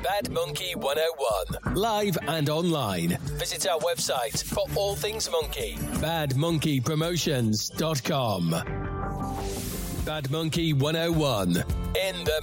Bad Monkey 101. Live and online. Visit our website for all things monkey. badmonkeypromotions.com. Bad Monkey 101. In the